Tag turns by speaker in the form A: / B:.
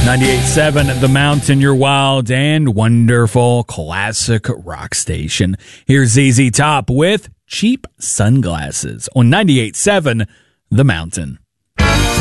A: 98.7 The Mountain, your wild and wonderful classic rock station. Here's ZZ Top with Cheap Sunglasses on 98.7 The Mountain.